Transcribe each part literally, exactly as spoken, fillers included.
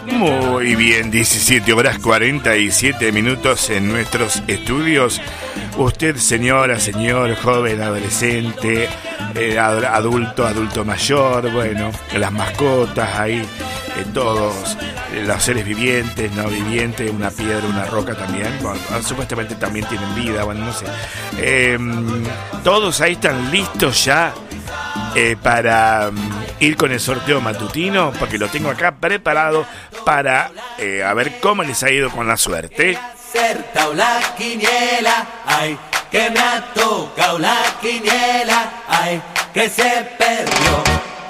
Muy bien, diecisiete horas cuarenta y siete minutos en nuestros estudios. Usted, señora, señor, joven, adolescente, eh, adulto, adulto mayor, bueno, las mascotas ahí, eh, todos, eh, los seres vivientes, no vivientes, una piedra, una roca también, bueno, supuestamente también tienen vida, bueno, no sé. Eh, todos ahí están listos ya eh, para um, ir con el sorteo matutino, porque lo tengo acá preparado para eh, a ver cómo les ha ido con la suerte. Acertao la quiniela, ay, que me ha tocado la quiniela, ay, que se perdió.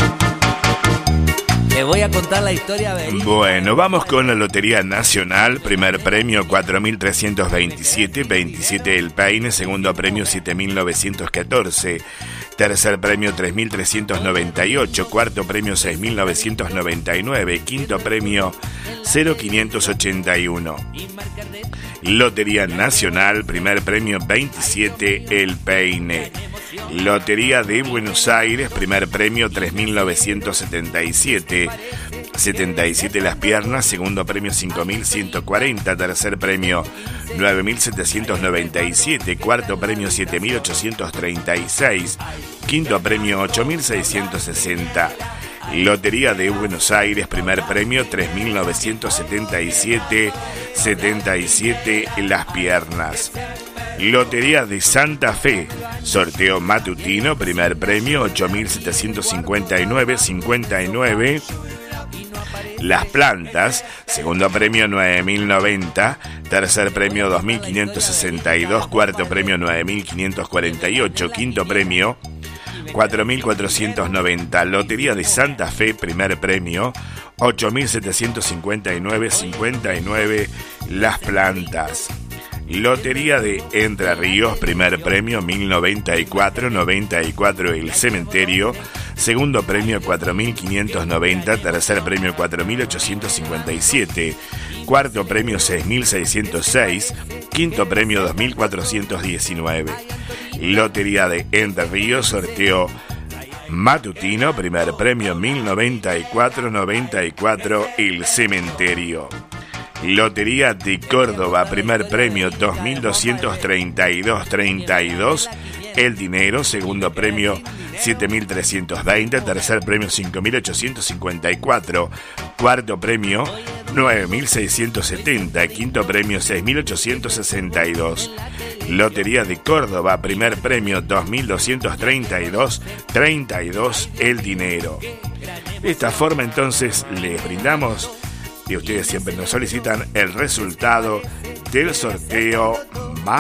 Le voy a contar la historia de... Bueno, vamos con la Lotería Nacional. Primer premio cuatro mil trescientos veintisiete, veintisiete El Peine. Segundo premio siete mil novecientos catorce. Tercer premio tres mil trescientos noventa y ocho. Cuarto premio seis mil novecientos noventa y nueve. Quinto premio cero quinientos ochenta y uno. Lotería Nacional, primer premio veintisiete El Peine. Lotería de Buenos Aires, primer premio tres mil novecientos setenta y siete. setenta y siete Las Piernas, segundo premio cinco mil ciento cuarenta, tercer premio nueve mil setecientos noventa y siete, cuarto premio siete mil ochocientos treinta y seis, quinto premio ocho mil seiscientos sesenta. Lotería de Buenos Aires, primer premio tres mil novecientos setenta y siete, setenta y siete Las Piernas. Lotería de Santa Fe, sorteo matutino, primer premio ocho mil setecientos cincuenta y nueve, cincuenta y nueve Las Plantas, segundo premio nueve mil noventa, tercer premio dos mil quinientos sesenta y dos, cuarto premio nueve mil quinientos cuarenta y ocho, quinto premio cuatro mil cuatrocientos noventa. Lotería de Santa Fe, primer premio ocho mil setecientos cincuenta y nueve, cincuenta y nueve Las Plantas. Lotería de Entre Ríos, primer premio mil noventa y cuatro, noventa y cuatro El Cementerio, segundo premio cuatro mil quinientos noventa, tercer premio cuatro mil ochocientos cincuenta y siete, cuarto premio seis mil seiscientos seis, quinto premio dos mil cuatrocientos diecinueve. Lotería de Entre Ríos, sorteo matutino, primer premio mil noventa y cuatro, noventa y cuatro El Cementerio. Lotería de Córdoba, primer premio dos mil doscientos treinta y dos, treinta y dos El Dinero, segundo premio siete mil trescientos veinte, tercer premio cinco mil ochocientos cincuenta y cuatro, cuarto premio nueve mil seiscientos setenta, quinto premio seis mil ochocientos sesenta y dos. Lotería de Córdoba, primer premio dos mil doscientos treinta y dos, treinta y dos El Dinero. De esta forma entonces les brindamos, y ustedes siempre nos solicitan, el resultado del sorteo